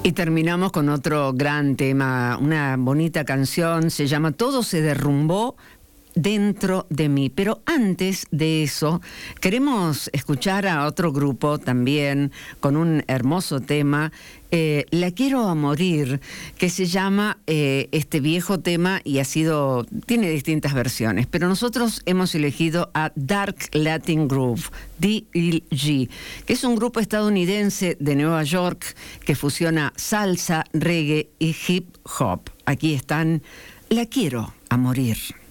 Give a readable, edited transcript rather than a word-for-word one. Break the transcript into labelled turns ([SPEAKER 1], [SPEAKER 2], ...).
[SPEAKER 1] Y terminamos con otro gran tema, una bonita canción, se llama Todo se derrumbó dentro de mí. Pero antes de eso, queremos escuchar a otro grupo también con un hermoso tema, La quiero a morir, que se llama este viejo tema y tiene distintas versiones, pero nosotros hemos elegido a Dark Latin Groove, DLG, que es un grupo estadounidense de Nueva York que fusiona salsa, reggae y hip hop. Aquí están, La quiero a morir.